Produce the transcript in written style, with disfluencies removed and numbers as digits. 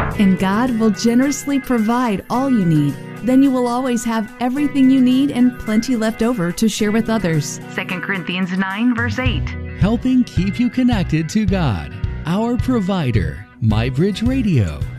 And God will generously provide all you need. Then you will always have everything you need and plenty left over to share with others. 2 Corinthians 9, verse 8. Helping keep you connected to God, our provider. MyBridge Radio.